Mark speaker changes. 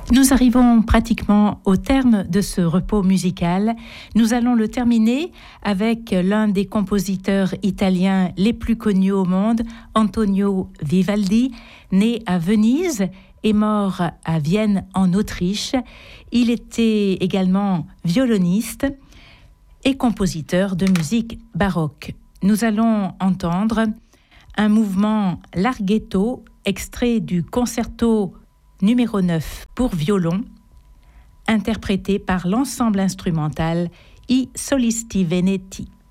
Speaker 1: Nous arrivons pratiquement au terme de ce repos musical. Nous allons le terminer avec l'un des compositeurs italiens les plus connus au monde, Antonio Vivaldi, né à Venise et mort à Vienne en Autriche. Il était également violoniste et compositeur de musique baroque. Nous allons entendre un mouvement larghetto, extrait du concerto numéro 9 pour violon, interprété par l'ensemble instrumental I Solisti Veneti.